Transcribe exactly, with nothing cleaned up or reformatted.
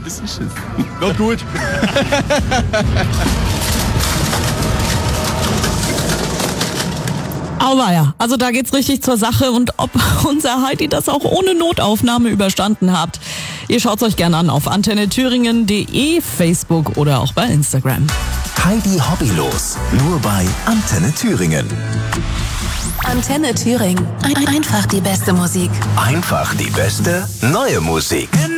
bisschen Schiss. Wird gut. Auweia, also da geht's richtig zur Sache und ob unser Heidi das auch ohne Notaufnahme überstanden habt. Ihr schaut's euch gerne an auf antenne thüringen punkt de, Facebook oder auch bei Instagram. Heidi Hobbylos, nur bei Antenne Thüringen. Antenne Thüringen. Ein- Einfach die beste Musik. Einfach die beste neue Musik.